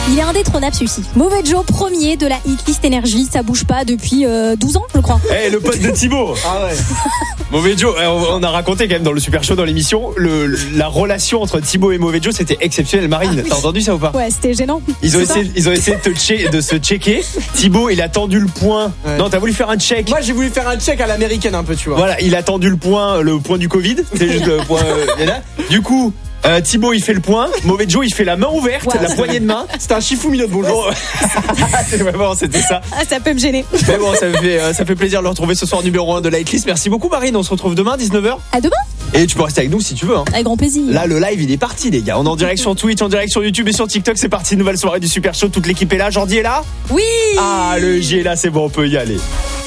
Il est indétrônable celui-ci. Mauvais Joe, premier de la hitlist énergie. Ça bouge pas depuis 12 ans, je crois. Le pote de Thibaut. Ah ouais. Mauvais Joe, on a raconté quand même dans le Super Show, dans l'émission, la relation entre Thibaut et Mauvais Joe, c'était exceptionnel. Marine, t'as entendu ça ou pas? Ouais, c'était gênant. Ils ont essayé de se checker. Thibaut, il a tendu le point. Ouais. Non, t'as voulu faire un check. Moi, j'ai voulu faire un check à l'américaine un peu, tu vois. Voilà, il a tendu le point du Covid. C'est juste le point. Du coup. Thibaut il fait le point, Mauvais Joe il fait la main ouverte, la poignée de main. C'était un Shifumi notre bonjour. Vraiment, c'était ça. Ah, ça peut me gêner. Mais bon, ça fait plaisir de le retrouver ce soir numéro 1 de la hitlist. Merci beaucoup Marine, on se retrouve demain 19h. À demain. Et tu peux rester avec nous si tu veux. Avec grand plaisir. Là le live il est parti les gars. On est en direct sur Twitch, en direct sur YouTube et sur TikTok. C'est parti, nouvelle soirée du Super Show. Toute l'équipe est là. Jordi est là. Oui. Ah le J est là, c'est bon, on peut y aller.